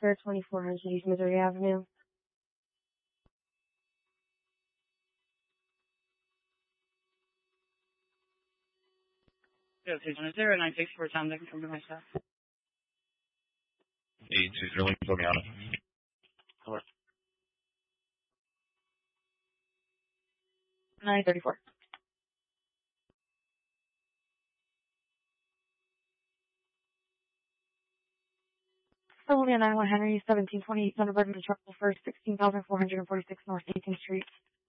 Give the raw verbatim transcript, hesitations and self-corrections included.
Fair, twenty-four hundred East Missouri Avenue. Zero two one zero nine six four Tom. They can come to my staff. Eight two zero Lincoln, put me on it. Over. Nine thirty four. Sylvia nine one Henry, seventeen twenty-eight Thunderbird Metropolis First, sixteen thousand four hundred forty-six North eighteenth Street.